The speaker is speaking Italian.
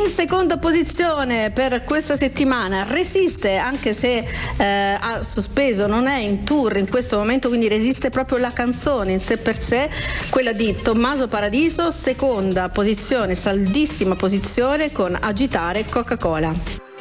In seconda posizione per questa settimana resiste, anche se ha sospeso, non è in tour in questo momento, quindi resiste proprio la canzone in sé per sé, quella di Tommaso Paradiso, seconda posizione, saldissima posizione con Agitare Coca-Cola.